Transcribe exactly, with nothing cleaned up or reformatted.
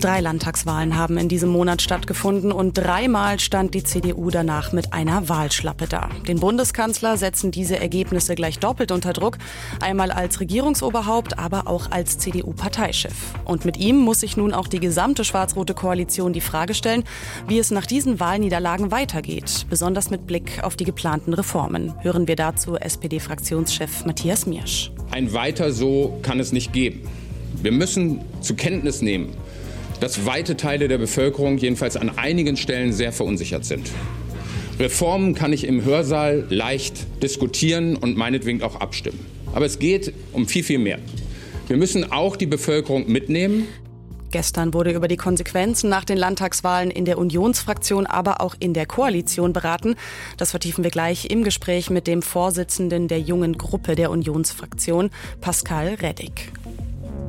Drei Landtagswahlen haben in diesem Monat stattgefunden und dreimal stand die C D U danach mit einer Wahlschlappe da. Den Bundeskanzler setzen diese Ergebnisse gleich doppelt unter Druck, einmal als Regierungsoberhaupt, aber auch als C D U-Parteichef. Und mit ihm muss sich nun auch die gesamte schwarz-rote Koalition die Frage stellen, wie es nach diesen Wahlniederlagen weitergeht, besonders mit Blick auf die geplanten Reformen. Hören wir dazu S P D-Fraktionschef Matthias Miersch. Ein Weiter so kann es nicht geben. Wir müssen zur Kenntnis nehmen, dass weite Teile der Bevölkerung jedenfalls an einigen Stellen sehr verunsichert sind. Reformen kann ich im Hörsaal leicht diskutieren und meinetwegen auch abstimmen. Aber es geht um viel, viel mehr. Wir müssen auch die Bevölkerung mitnehmen. Gestern wurde über die Konsequenzen nach den Landtagswahlen in der Unionsfraktion, aber auch in der Koalition beraten. Das vertiefen wir gleich im Gespräch mit dem Vorsitzenden der jungen Gruppe der Unionsfraktion, Pascal Reddig.